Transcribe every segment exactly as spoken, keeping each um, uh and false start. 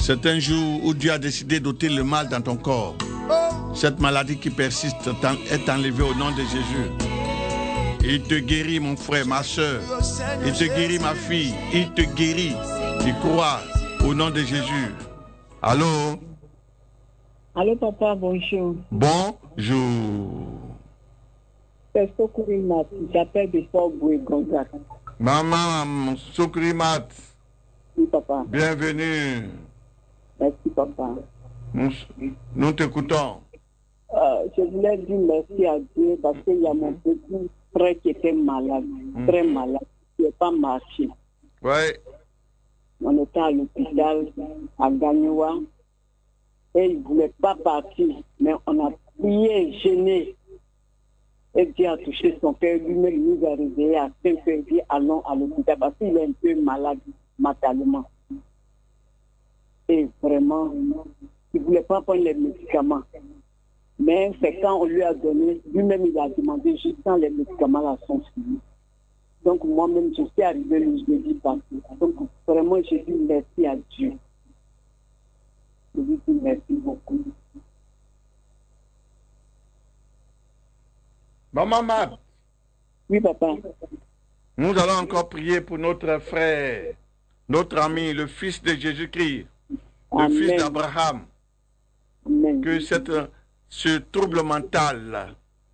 C'est un jour où Dieu a décidé d'ôter le mal dans ton corps. Cette maladie qui persiste est enlevée au nom de Jésus. Il te guérit, mon frère, ma soeur. Il te guérit, ma fille. Il te guérit. Tu crois au nom de Jésus. Allô? Allô, papa, bonjour. Bonjour. C'est Sokurimat. J'appelle de Fort-Boué, Gonzague. Maman, Sokurimat. Oui, papa. Bienvenue. Merci, papa. Nous, nous t'écoutons. Euh, je voulais dire merci à Dieu parce qu'il y a mon petit frère qui était malade, mmh. très malade, qui n'a pas marché. Oui. On était à l'hôpital à Gagnoua et il ne voulait pas partir, mais on a prié, gêné. Et Dieu a touché son cœur, lui-même il nous a réveillés à cinq heures, il dit allons à l'hôpital parce qu'il est un peu malade mentalement. Et vraiment, il ne voulait pas prendre les médicaments. Mais c'est quand on lui a donné, lui-même il a demandé juste quand les médicaments là sont finis. Donc moi-même je suis arrivé le jeudi passé. Donc vraiment je dis merci à Dieu. Je lui dis merci beaucoup. Maman Mab. Oui, papa. Nous allons encore prier pour notre frère, notre ami, le fils de Jésus-Christ, le Amen. Fils d'Abraham. Amen. Que cette, ce trouble mental,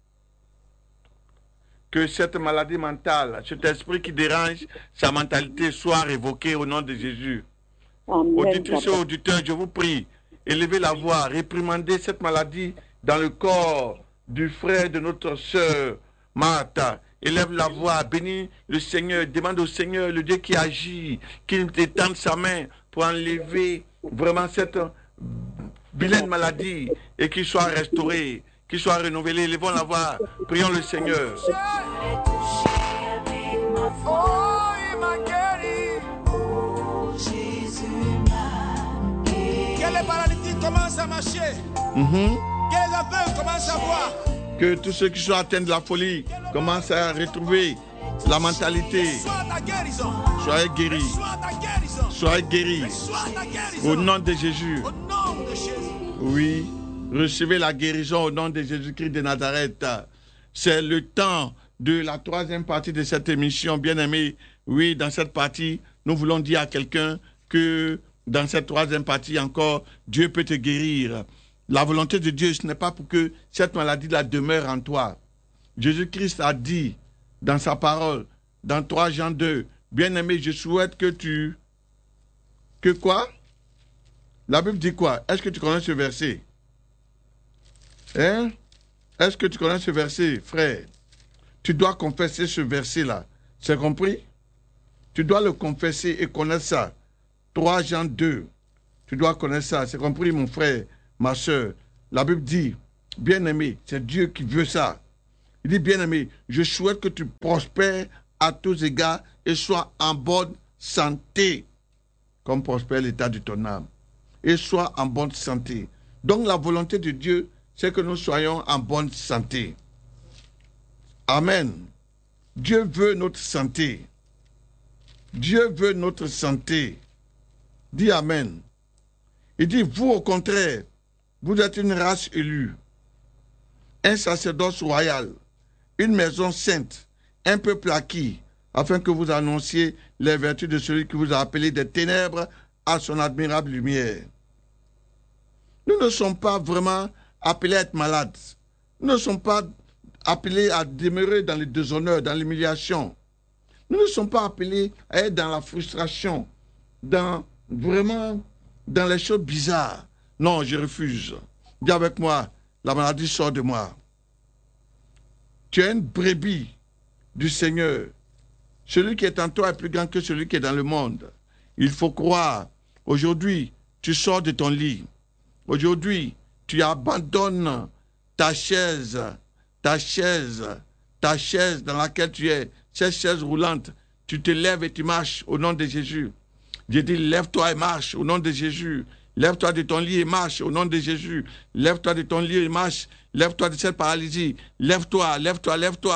que cette maladie mentale, cet esprit qui dérange sa mentalité soit révoqué au nom de Jésus. Amen, Auditrices et auditeurs, je vous prie, élevez la voix, réprimandez cette maladie dans le corps du frère de notre sœur Martha. Élève la voix, bénis le Seigneur, demande au Seigneur, le Dieu qui agit, qu'il étende sa main pour enlever vraiment cette vilaine maladie et qu'il soit restauré, qu'il soit renouvelé. Élevons la voix, prions le Seigneur. Oh, il m'a guéri. Que les paralytiques commencent à marcher. Mm-hmm. Que les aveugles commencent à voir. Que tous ceux qui sont atteints de la folie commencent à retrouver la mentalité. Soyez guéris. Soyez guéris. Au nom de Jésus. Oui. Recevez la guérison au nom de Jésus-Christ de Nazareth. C'est le temps de la troisième partie de cette émission, bien-aimés. Oui, dans cette partie, nous voulons dire à quelqu'un que dans cette troisième partie encore, Dieu peut te guérir. La volonté de Dieu, ce n'est pas pour que cette maladie-là demeure en toi. Jésus-Christ a dit dans sa parole, dans trois Jean deux, bien-aimé, je souhaite que tu... Que quoi? La Bible dit quoi? Est-ce que tu connais ce verset? Hein? Est-ce que tu connais ce verset, frère? Tu dois confesser ce verset-là. C'est compris? Tu dois le confesser et connaître ça. trois Jean deux. Tu dois connaître ça. C'est compris, mon frère, ma soeur. La Bible dit, bien-aimé, c'est Dieu qui veut ça. Il dit, bien-aimé, je souhaite que tu prospères à tous égards et sois en bonne santé, comme prospère l'état de ton âme. Et sois en bonne santé. Donc la volonté de Dieu, c'est que nous soyons en bonne santé. Amen. Dieu veut notre santé. Dieu veut notre santé. Dis Amen. Il dit, vous au contraire, vous êtes une race élue, un sacerdoce royal, une maison sainte, un peuple acquis, afin que vous annonciez les vertus de celui qui vous a appelé des ténèbres à son admirable lumière. Nous ne sommes pas vraiment appelés à être malades. Nous ne sommes pas appelés à demeurer dans le déshonneur, dans l'humiliation. Nous ne sommes pas appelés à être dans la frustration, dans vraiment dans les choses bizarres. Non, je refuse. Dis avec moi, la maladie sort de moi. Tu es une brebis du Seigneur. Celui qui est en toi est plus grand que celui qui est dans le monde. Il faut croire. Aujourd'hui, tu sors de ton lit. Aujourd'hui, tu abandonnes ta chaise, ta chaise, ta chaise dans laquelle tu es, cette chaise roulante. Tu te lèves et tu marches au nom de Jésus. J'ai dit, lève-toi et marche au nom de Jésus. Lève-toi de ton lit et marche au nom de Jésus. Lève-toi de ton lit et marche. Lève-toi de cette paralysie. Lève-toi, lève-toi, lève-toi.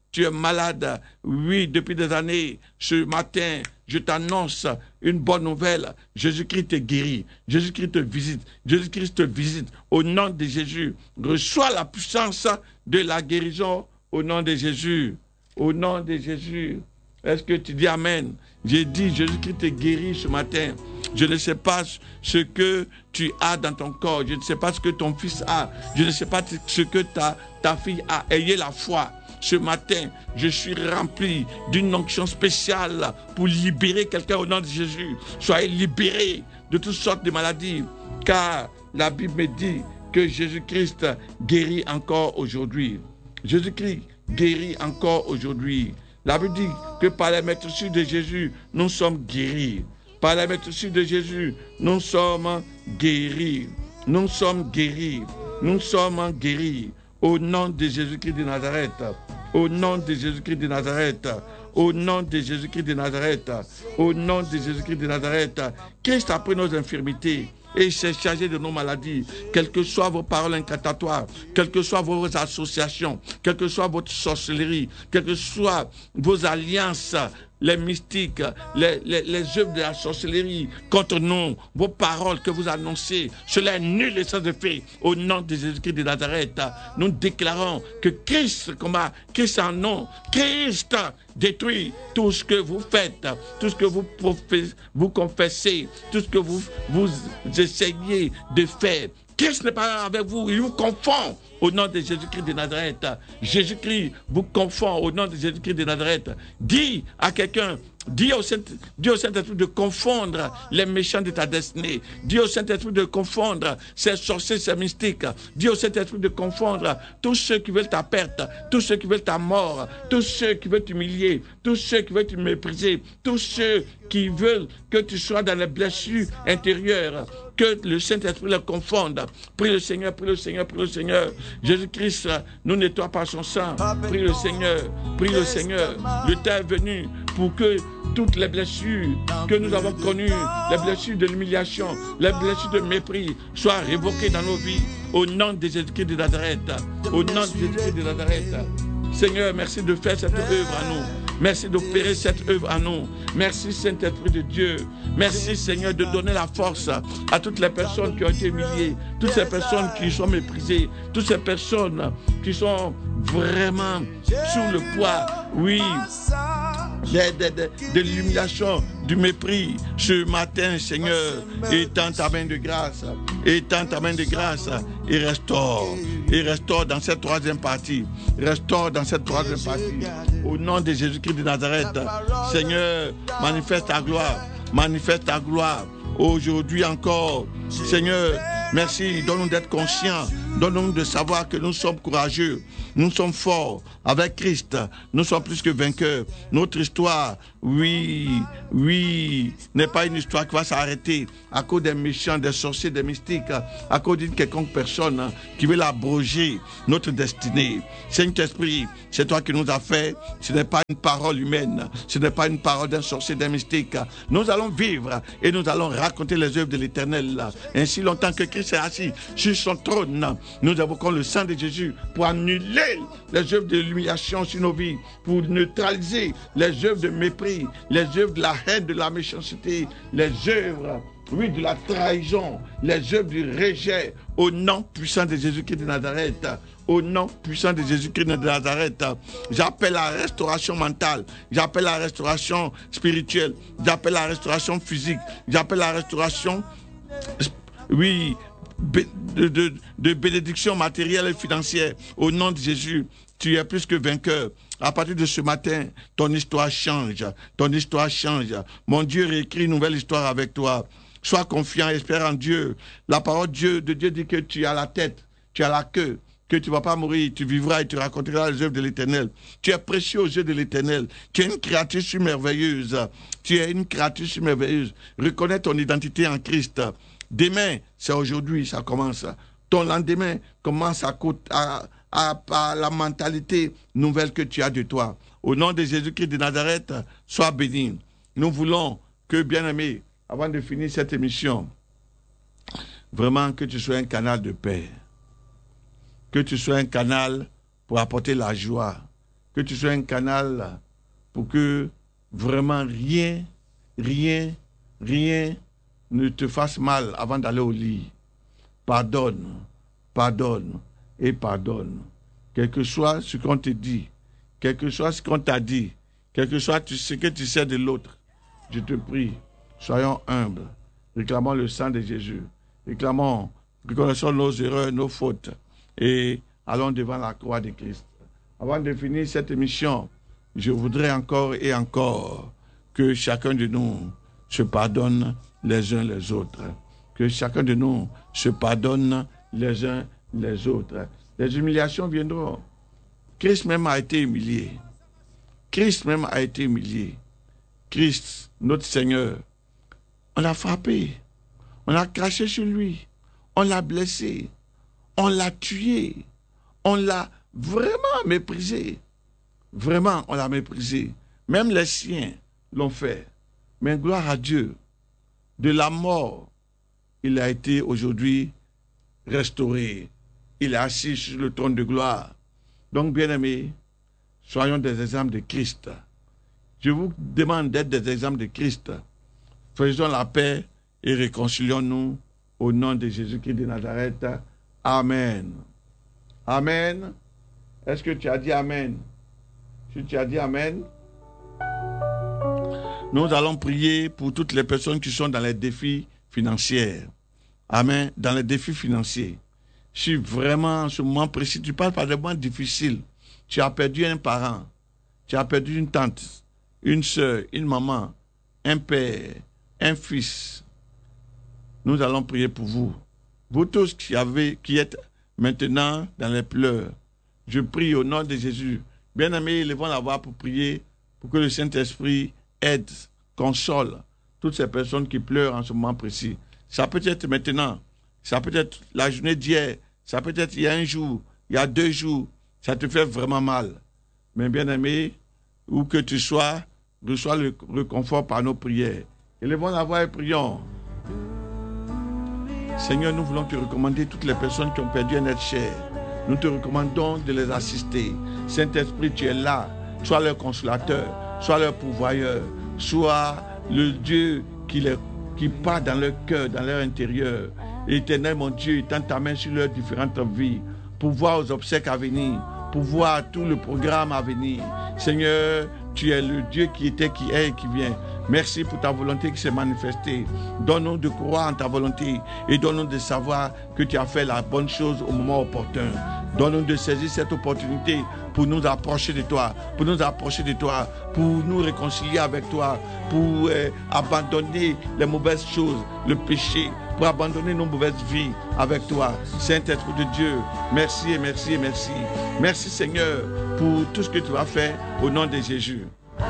tu es malade, oui, depuis des années, ce matin, je t'annonce une bonne nouvelle. Jésus-Christ te guérit, Jésus-Christ te visite, Jésus-Christ te visite. Au nom de Jésus, reçois la puissance de la guérison au nom de Jésus. Au nom de Jésus. Est-ce que tu dis Amen? J'ai dit, Jésus-Christ te guérit ce matin. Je ne sais pas ce que tu as dans ton corps. Je ne sais pas ce que ton fils a. Je ne sais pas ce que ta, ta fille a. Ayez la foi. Ce matin, je suis rempli d'une onction spéciale pour libérer quelqu'un au nom de Jésus. Soyez libérés de toutes sortes de maladies. Car la Bible me dit que Jésus-Christ guérit encore aujourd'hui. Jésus-Christ guérit encore aujourd'hui. La Bible dit que par les maîtresses de Jésus, nous sommes guéris. Par les maîtresses de Jésus, nous sommes guéris. Nous sommes guéris. Nous sommes guéris. Au nom de Jésus-Christ de Nazareth. Au nom de Jésus-Christ de Nazareth. Au nom de Jésus-Christ de Nazareth. Au nom de Jésus-Christ de Nazareth. Christ a pris nos infirmités. Et il s'est chargé de nos maladies. Quelles que soient vos paroles incantatoires, quelles que soient vos associations, quelle que soit votre sorcellerie, quelles que soient vos alliances, les mystiques, les, les, les œuvres de la sorcellerie contre nous, vos paroles que vous annoncez, cela est nul et sans effet. Au nom de Jésus-Christ de Nazareth, nous déclarons que Christ, comment, Christ en nom, Christ détruit tout ce que vous faites, tout ce que vous, vous confessez, tout ce que vous, vous essayez de faire. Christ n'est pas avec vous, il vous confond au nom de Jésus-Christ de Nazareth. Jésus-Christ vous confond au nom de Jésus-Christ de Nazareth. Dis à quelqu'un, dis au Saint-Esprit de confondre les méchants de ta destinée. Dis au Saint-Esprit de confondre ces sorciers, ces mystiques. Dis au Saint-Esprit de confondre tous ceux qui veulent ta perte, tous ceux qui veulent ta mort, tous ceux qui veulent t'humilier, tous ceux qui veulent te mépriser, tous ceux qui veulent que tu sois dans les blessures intérieures. Que le Saint-Esprit les confonde. Prie le Seigneur, prie le Seigneur, prie le Seigneur. Jésus-Christ nous nettoie par son sang. Prie le Seigneur, prie le Seigneur. Le temps est venu pour que toutes les blessures que nous avons connues, les blessures de l'humiliation, les blessures de mépris, soient révoquées dans nos vies. Au nom de Jésus-Christ de Nazareth. Au nom de Jésus-Christ de Nazareth. Seigneur, merci de faire cette œuvre à nous. Merci d'opérer cette œuvre à nous. Merci Saint-Esprit de Dieu. Merci Seigneur de donner la force à toutes les personnes qui ont été humiliées, toutes ces personnes qui sont méprisées, toutes ces personnes qui sont vraiment sous le poids, oui, de, de, de, de l'humiliation, du mépris. Ce matin, Seigneur, étends ta main de grâce, étends ta main de grâce et restaure. Et restaure dans cette troisième partie. Restaure dans cette troisième partie. Au nom de Jésus-Christ de Nazareth, Seigneur, manifeste ta gloire. Manifeste ta gloire. Aujourd'hui encore, Seigneur, merci. Donne-nous d'être conscients. Donne-nous de savoir que nous sommes courageux. Nous sommes forts. Avec Christ, nous sommes plus que vainqueurs. Notre histoire, oui, oui, n'est pas une histoire qui va s'arrêter à cause des méchants, des sorciers, des mystiques, à cause d'une quelconque personne qui veut abroger notre destinée. Saint-Esprit, c'est toi qui nous as fait. Ce n'est pas une parole humaine. Ce n'est pas une parole d'un sorcier, d'un mystique. Nous allons vivre et nous allons raconter les œuvres de l'Éternel. Ainsi longtemps que Christ est assis sur son trône, nous invoquons le sang de Jésus pour annuler les œuvres de l'humiliation sur nos vies, pour neutraliser les œuvres de mépris, les œuvres de la haine, de la méchanceté, les œuvres, oui, de la trahison, les œuvres du rejet, au nom puissant de Jésus-Christ de Nazareth. Au nom puissant de Jésus-Christ de Nazareth, j'appelle la restauration mentale, j'appelle la restauration spirituelle, j'appelle la restauration physique, j'appelle la restauration, oui, de, de, de bénédiction matérielle et financière. Au nom de Jésus, tu es plus que vainqueur. À partir de ce matin, ton histoire change. Ton histoire change. Mon Dieu réécrit une nouvelle histoire avec toi. Sois confiant, espère en Dieu. La parole de Dieu, de Dieu dit que tu as la tête, tu as la queue, que tu ne vas pas mourir, tu vivras et tu raconteras les œuvres de l'Éternel. Tu es précieux aux yeux de l'Éternel. Tu es une créature merveilleuse. Tu es une créature merveilleuse. Reconnais ton identité en Christ. Demain, c'est aujourd'hui, ça commence. Ton lendemain commence à, à, à, à la mentalité nouvelle que tu as de toi. Au nom de Jésus-Christ de Nazareth, sois béni. Nous voulons que, bien-aimé, avant de finir cette émission, vraiment que tu sois un canal de paix. Que tu sois un canal pour apporter la joie. Que que tu sois un canal pour que vraiment rien, rien, rien ne te fasse mal avant d'aller au lit. Pardonne, pardonne et pardonne. Quel que soit ce qu'on te dit, quel que soit ce qu'on t'a dit, quel que soit ce que tu sais de l'autre, je te prie, soyons humbles, réclamons le sang de Jésus, réclamons, reconnaissons nos erreurs, nos fautes et allons devant la croix de Christ. Avant de finir cette émission, je voudrais encore et encore que chacun de nous se pardonne les uns les autres. Que chacun de nous se pardonne les uns les autres. Les humiliations viendront. Christ même a été humilié. Christ même a été humilié. Christ, notre Seigneur, on l'a frappé. On l'a craché sur lui. On l'a blessé. On l'a tué. On l'a vraiment méprisé. Vraiment, on l'a méprisé. Même les siens l'ont fait. Mais gloire à Dieu. De la mort, il a été aujourd'hui restauré. Il est assis sur le trône de gloire. Donc, bien-aimés, soyons des exemples de Christ. Je vous demande d'être des exemples de Christ. Faisons la paix et réconcilions-nous au nom de Jésus-Christ de Nazareth. Amen. Amen. Est-ce que tu as dit Amen? Si tu as dit Amen, nous allons prier pour toutes les personnes qui sont dans les défis financiers. Amen. Dans les défis financiers. Si vraiment, en ce moment précis, tu parles pas de moments difficiles, tu as perdu un parent, tu as perdu une tante, une soeur, une maman, un père, un fils. Nous allons prier pour vous. Vous tous qui, avez, qui êtes maintenant dans les pleurs, je prie au nom de Jésus. Bien-aimés, ils vont l'avoir pour prier, pour que le Saint-Esprit aide, console toutes ces personnes qui pleurent en ce moment précis. Ça peut être maintenant, ça peut être la journée d'hier, ça peut être il y a un jour, il y a deux jours, ça te fait vraiment mal. Mais bien-aimé, où que tu sois, reçois le réconfort par nos prières. Élevons la voix et prions. Seigneur, nous voulons te recommander toutes les personnes qui ont perdu un être cher. Nous te recommandons de les assister. Saint-Esprit, tu es là. Sois leur consolateur, sois leur pourvoyeur, sois le Dieu qui, les, qui part dans leur cœur, dans leur intérieur. Éternel, mon Dieu, tends ta main sur leurs différentes vies pour voir aux obsèques à venir, pour voir tout le programme à venir. Seigneur, tu es le Dieu qui était, qui est et qui vient. Merci pour ta volonté qui s'est manifestée. Donne-nous de croire en ta volonté et donne-nous de savoir que tu as fait la bonne chose au moment opportun. Donne-nous de saisir cette opportunité pour nous approcher de toi, pour nous approcher de toi, pour nous réconcilier avec toi, pour euh, abandonner les mauvaises choses, le péché, pour abandonner nos mauvaises vies avec toi. Saint-Esprit de Dieu, merci et merci et merci. Merci Seigneur pour tout ce que tu as fait au nom de Jésus.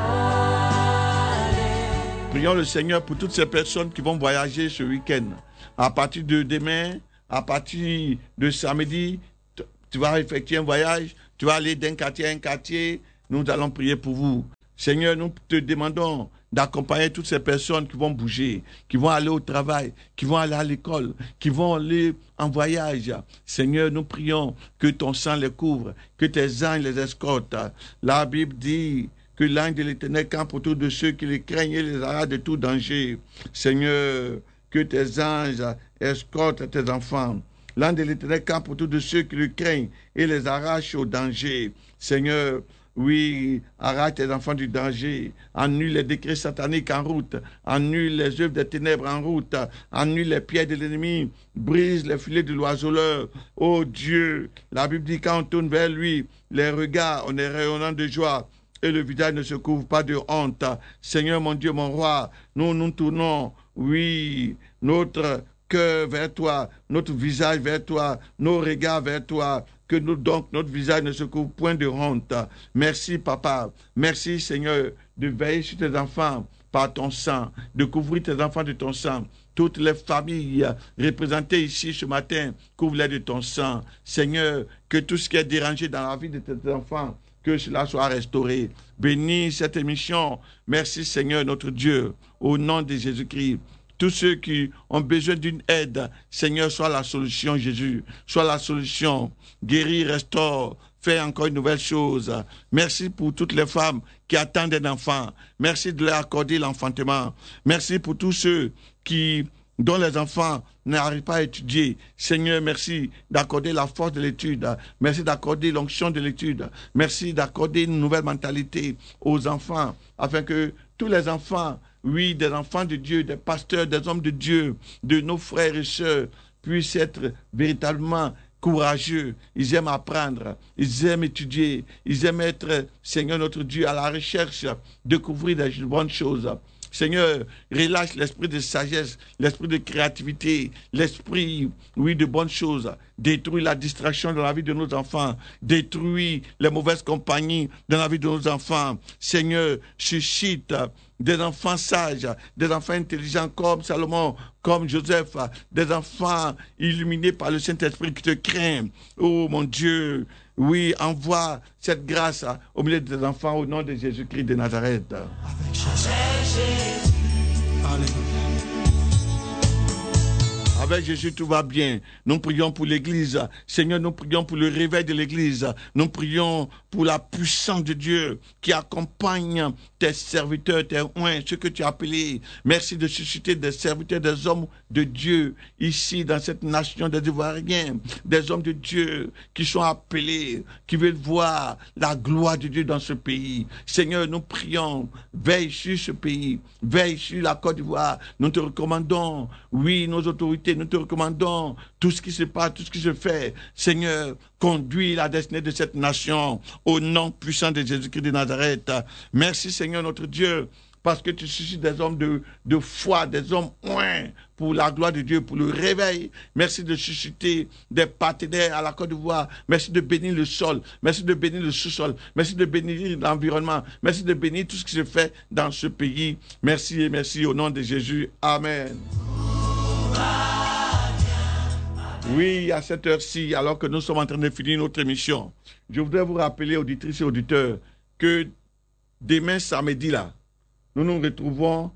Prions le Seigneur pour toutes ces personnes qui vont voyager ce week-end. À partir de demain, à partir de samedi, tu vas effectuer un voyage, tu vas aller d'un quartier à un quartier. Nous allons prier pour vous. Seigneur, nous te demandons d'accompagner toutes ces personnes qui vont bouger, qui vont aller au travail, qui vont aller à l'école, qui vont aller en voyage. Seigneur, nous prions que ton sang les couvre, que tes anges les escortent. La Bible dit que l'ange de l'Éternel campe autour de ceux qui les craignent et les arrachent de tout danger. Seigneur, que tes anges escortent tes enfants. L'ange de l'Éternel campe autour de ceux qui le craignent et les arrache au danger. Seigneur, oui, arrête tes enfants du danger, annule les décrets sataniques en route, annule les œuvres des ténèbres en route, annule les pieds de l'ennemi, brise les filets de l'oiseleur. Oh Dieu, la Bible dit quand on tourne vers lui, les regards, on est rayonnant de joie et le visage ne se couvre pas de honte. Seigneur mon Dieu, mon roi, nous nous tournons, oui, notre cœur vers toi, notre visage vers toi, nos regards vers toi, que nous donc notre visage ne se couvre point de honte. Merci papa, merci Seigneur de veiller sur tes enfants par ton sang, de couvrir tes enfants de ton sang. Toutes les familles représentées ici ce matin, couvre-les de ton sang. Seigneur, que tout ce qui est dérangé dans la vie de tes enfants, que cela soit restauré. Bénis cette émission. Merci Seigneur notre Dieu, au nom de Jésus-Christ. tous ceux qui ont besoin d'une aide. Seigneur, sois la solution, Jésus. Sois la solution. Guéris, restaure. Fais encore une nouvelle chose. Merci pour toutes les femmes qui attendent un enfant. Merci de leur accorder l'enfantement. Merci pour tous ceux qui, dont les enfants n'arrivent pas à étudier. Seigneur, merci d'accorder la force de l'étude. Merci d'accorder l'onction de l'étude. Merci d'accorder une nouvelle mentalité aux enfants, afin que tous les enfants, oui, des enfants de Dieu, des pasteurs, des hommes de Dieu, de nos frères et sœurs, puissent être véritablement courageux, ils aiment apprendre, ils aiment étudier, ils aiment être, Seigneur notre Dieu, à la recherche, découvrir des bonnes choses. Seigneur, relâche l'esprit de sagesse, l'esprit de créativité, l'esprit, oui, de bonnes choses. Détruis la distraction dans la vie de nos enfants. Détruis les mauvaises compagnies dans la vie de nos enfants. Seigneur, suscite des enfants sages, des enfants intelligents comme Salomon, comme Joseph, des enfants illuminés par le Saint-Esprit qui te craignent. Oh mon Dieu, oui, envoie cette grâce au milieu des enfants au nom de Jésus-Christ de Nazareth. Avec Jésus. Alléluia. Avec Jésus, tout va bien. Nous prions pour l'Église. Seigneur, nous prions pour le réveil de l'Église. Nous prions pour la puissance de Dieu qui accompagne tes serviteurs, tes oins, ceux que tu as appelés. Merci de susciter des serviteurs, des hommes de Dieu ici dans cette nation des Ivoiriens. Des hommes de Dieu qui sont appelés, qui veulent voir la gloire de Dieu dans ce pays. Seigneur, nous prions. Veille sur ce pays. Veille sur la Côte d'Ivoire. Nous te recommandons, oui, nos autorités, nous te recommandons tout ce qui se passe, tout ce qui se fait. Seigneur, conduis la destinée de cette nation au nom puissant de Jésus-Christ de Nazareth. Merci Seigneur notre Dieu, parce que tu suscites des hommes de, de foi, des hommes oints pour la gloire de Dieu, pour le réveil. Merci de susciter des partenaires à la Côte d'Ivoire. Merci de bénir le sol. Merci de bénir le sous-sol. Merci de bénir l'environnement. Merci de bénir tout ce qui se fait dans ce pays. Merci et merci au nom de Jésus. Amen. Oui, à cette heure-ci, alors que nous sommes en train de finir notre émission, je voudrais vous rappeler, auditrices et auditeurs, que demain samedi, là, nous nous retrouvons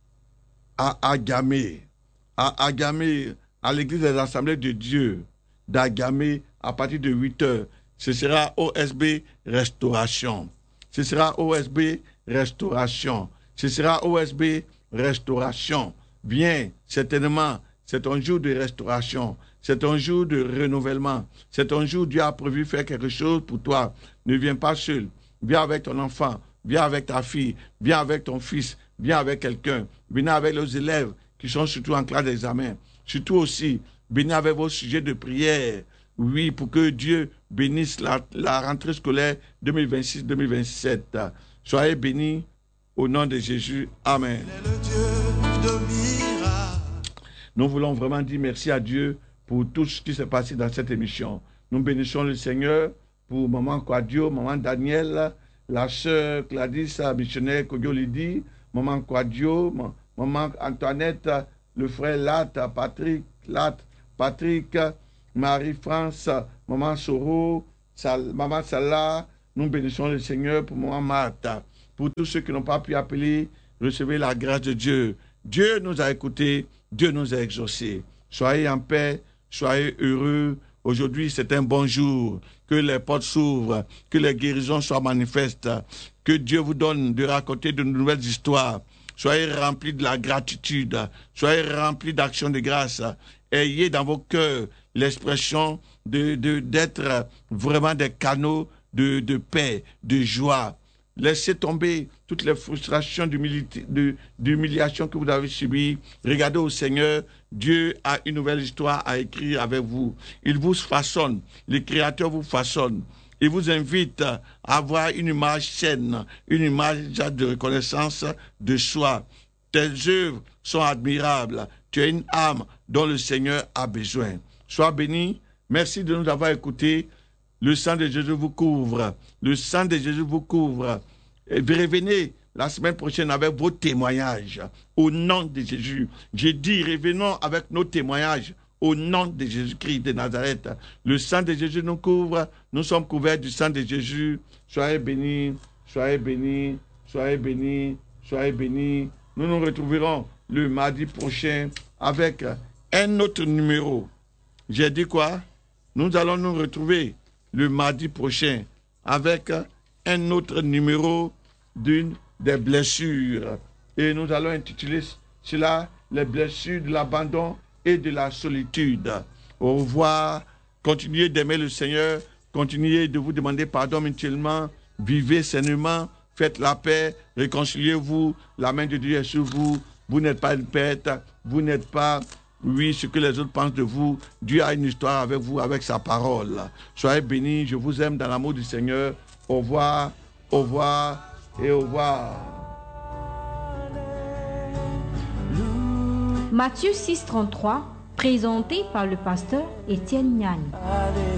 à Agamé, à Agamé, à l'église des Assemblées de Dieu d'Agamé, à partir de huit heures. Ce sera O S B Restauration. Ce sera O S B Restauration. Ce sera O S B Restauration. Bien, certainement, c'est un jour de restauration. C'est un jour de renouvellement. C'est un jour où Dieu a prévu faire quelque chose pour toi. Ne viens pas seul. Viens avec ton enfant. Viens avec ta fille. Viens avec ton fils. Viens avec quelqu'un. Venez avec les élèves qui sont surtout en classe d'examen. Surtout aussi, venez avec vos sujets de prière. Oui, pour que Dieu bénisse la, la rentrée scolaire deux mille vingt-six deux mille vingt-sept. Soyez bénis au nom de Jésus. Amen. Il est le Dieu de miracles. Nous voulons vraiment dire merci à Dieu pour tout ce qui s'est passé dans cette émission. Nous bénissons le Seigneur pour Maman Quadio, Maman Daniel, la sœur Gladys, missionnaire Kogiolidi, Maman Quadio, Maman Antoinette, le frère Lat, Patrick, Lat, Patrick, Marie-France, Maman Soro, Sal, Maman Salah. Nous bénissons le Seigneur pour Maman Martha. Pour tous ceux qui n'ont pas pu appeler, recevez la grâce de Dieu. Dieu nous a écoutés, Dieu nous a exaucés. Soyez en paix, soyez heureux. Aujourd'hui, c'est un bon jour. Que les portes s'ouvrent, que les guérisons soient manifestes. Que Dieu vous donne de raconter de nouvelles histoires. Soyez remplis de la gratitude. Soyez remplis d'actions de grâce. Ayez dans vos cœurs l'expression de, de, d'être vraiment des canaux de, de paix, de joie. Laissez tomber toutes les frustrations d'humiliation que vous avez subies. Regardez au Seigneur. Dieu a une nouvelle histoire à écrire avec vous. Il vous façonne. Le Créateur vous façonne. Il vous invite à avoir une image saine, une image de reconnaissance de soi. Tes œuvres sont admirables. Tu as une âme dont le Seigneur a besoin. Sois béni. Merci de nous avoir écoutés. Le sang de Jésus vous couvre. Le sang de Jésus vous couvre. Et revenez la semaine prochaine avec vos témoignages. Au nom de Jésus. J'ai dit, revenons avec nos témoignages. Au nom de Jésus-Christ de Nazareth. Le sang de Jésus nous couvre. Nous sommes couverts du sang de Jésus. Soyez bénis. Soyez bénis. Soyez bénis. Soyez bénis. Nous nous retrouverons le mardi prochain avec un autre numéro. J'ai dit quoi? Nous allons nous retrouver le mardi prochain avec un autre numéro d'une des blessures. Et nous allons intituler cela les blessures de l'abandon et de la solitude. Au revoir. Continuez d'aimer le Seigneur. Continuez de vous demander pardon mutuellement. Vivez sainement. Faites la paix. Réconciliez-vous. La main de Dieu est sur vous. Vous n'êtes pas une pète. Vous n'êtes pas, oui, ce que les autres pensent de vous. Dieu a une histoire avec vous, avec sa parole. Soyez bénis. Je vous aime dans l'amour du Seigneur. Au revoir. Au revoir. Et au revoir. Matthieu six, trente-trois, présenté par le pasteur Étienne Niani.